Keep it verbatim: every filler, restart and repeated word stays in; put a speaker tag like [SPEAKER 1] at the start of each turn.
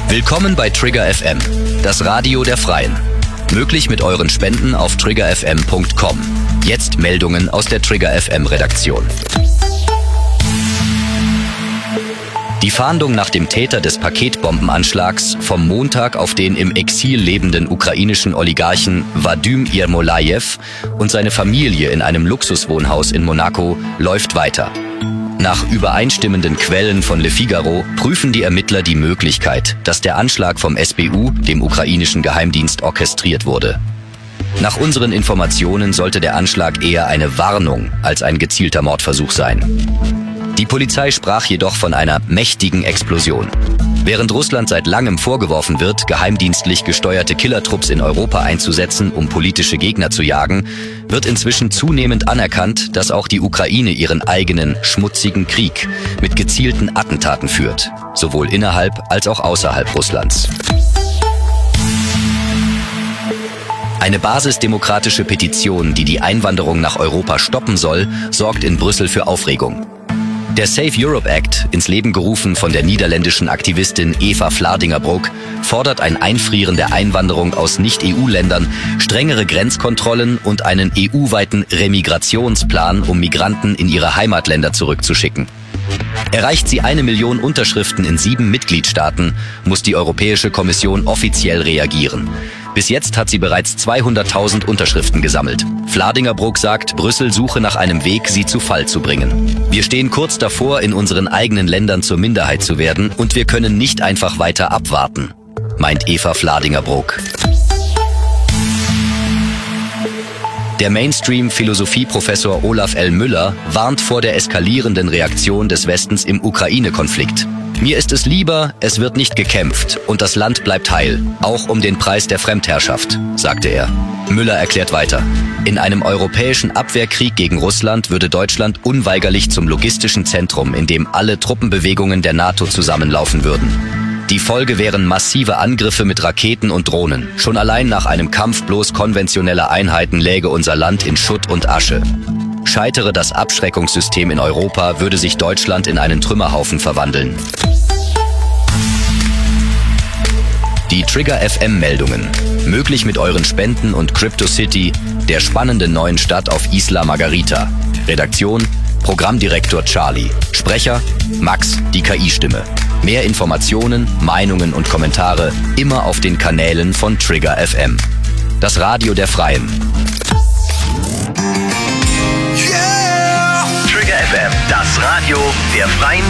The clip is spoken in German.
[SPEAKER 1] Willkommen bei Trigger F M, das Radio der Freien. Möglich mit euren Spenden auf trigger f m punkt com. Jetzt Meldungen aus der Trigger F M Redaktion. Die Fahndung nach dem Täter des Paketbombenanschlags vom Montag auf den im Exil lebenden ukrainischen Oligarchen Wadim Yermolayev und seine Familie in einem Luxuswohnhaus in Monaco läuft weiter. Nach übereinstimmenden Quellen von Le Figaro prüfen die Ermittler die Möglichkeit, dass der Anschlag vom S B U, dem ukrainischen Geheimdienst, orchestriert wurde. Nach unseren Informationen sollte der Anschlag eher eine Warnung als ein gezielter Mordversuch sein. Die Polizei sprach jedoch von einer mächtigen Explosion. Während Russland seit langem vorgeworfen wird, geheimdienstlich gesteuerte Killertrupps in Europa einzusetzen, um politische Gegner zu jagen, wird inzwischen zunehmend anerkannt, dass auch die Ukraine ihren eigenen schmutzigen Krieg mit gezielten Attentaten führt, sowohl innerhalb als auch außerhalb Russlands. Eine basisdemokratische Petition, die die Einwanderung nach Europa stoppen soll, sorgt in Brüssel für Aufregung. Der Save Europe Act, ins Leben gerufen von der niederländischen Aktivistin Eva Vlaardingerbroek, fordert ein Einfrieren der Einwanderung aus Nicht-E U-Ländern, strengere Grenzkontrollen und einen E U-weiten Remigrationsplan, um Migranten in ihre Heimatländer zurückzuschicken. Erreicht sie eine Million Unterschriften in sieben Mitgliedstaaten, muss die Europäische Kommission offiziell reagieren. Bis jetzt hat sie bereits zweihunderttausend Unterschriften gesammelt. Vlaardingerbroek sagt, Brüssel suche nach einem Weg, sie zu Fall zu bringen. Wir stehen kurz davor, in unseren eigenen Ländern zur Minderheit zu werden, und wir können nicht einfach weiter abwarten, meint Eva Vlaardingerbroek. Der Mainstream-Philosophie-Professor Olaf L. Müller warnt vor der eskalierenden Reaktion des Westens im Ukraine-Konflikt. Mir ist es lieber, es wird nicht gekämpft und das Land bleibt heil, auch um den Preis der Fremdherrschaft, sagte er. Müller erklärt weiter: In einem europäischen Abwehrkrieg gegen Russland würde Deutschland unweigerlich zum logistischen Zentrum, in dem alle Truppenbewegungen der NATO zusammenlaufen würden. Die Folge wären massive Angriffe mit Raketen und Drohnen. Schon allein nach einem Kampf bloß konventioneller Einheiten läge unser Land in Schutt und Asche. Scheitere das Abschreckungssystem in Europa, würde sich Deutschland in einen Trümmerhaufen verwandeln. Die Trigger F M-Meldungen. Möglich mit euren Spenden und Crypto City, der spannenden neuen Stadt auf Isla Margarita. Redaktion: Programmdirektor Charlie. Sprecher: Max, die K I-Stimme. Mehr Informationen, Meinungen und Kommentare immer auf den Kanälen von Trigger F M. Das Radio der Freien.
[SPEAKER 2] Yeah! Trigger F M, das Radio der Freien